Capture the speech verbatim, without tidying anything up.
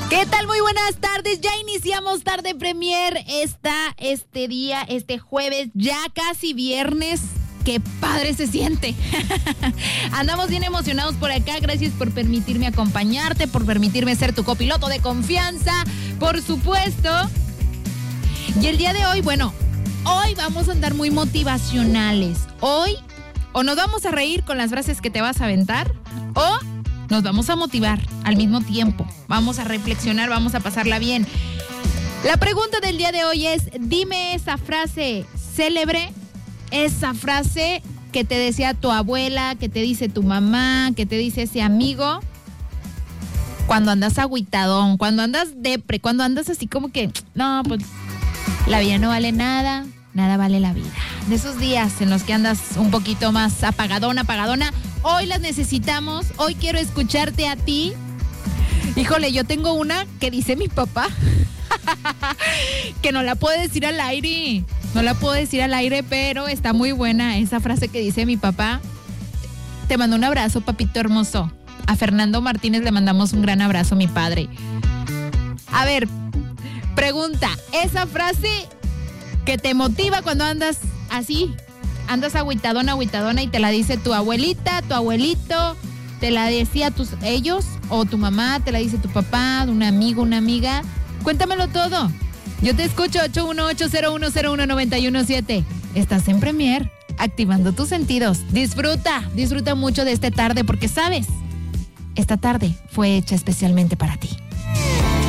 ¿Qué tal? Muy buenas tardes. Ya iniciamos Tarde Premier esta, este día, este jueves, ya casi viernes. ¡Qué padre se siente! Andamos bien emocionados por acá. Gracias por permitirme acompañarte, por permitirme ser tu copiloto de confianza, por supuesto. Y el día de hoy, bueno, hoy vamos a andar muy motivacionales. Hoy o nos vamos a reír con las frases que te vas a aventar o nos vamos a motivar al mismo tiempo. Vamos a reflexionar, vamos a pasarla bien. La pregunta del día de hoy es, dime esa frase célebre, esa frase que te decía tu abuela, que te dice tu mamá, que te dice ese amigo, cuando andas agüitadón, cuando andas depre, cuando andas así como que, no, pues la vida no vale nada, nada vale la vida. De esos días en los que andas un poquito más apagadona, apagadona, hoy las necesitamos, hoy quiero escucharte a ti. Híjole, yo tengo una que dice mi papá, que no la puedo decir al aire, no la puedo decir al aire, pero está muy buena esa frase que dice mi papá. Te mando un abrazo, papito hermoso. A Fernando Martínez le mandamos un gran abrazo, mi padre. A ver, pregunta, esa frase que te motiva cuando andas así, andas agüitadona, agüitadona y te la dice tu abuelita, tu abuelito, te la decía tus ellos o tu mamá, te la dice tu papá, un amigo, una amiga. Cuéntamelo todo. Yo te escucho, ocho uno ocho, cero uno cero uno, nueve uno siete. Estás en Premier, activando tus sentidos. Disfruta, disfruta mucho de esta tarde porque sabes, esta tarde fue hecha especialmente para ti.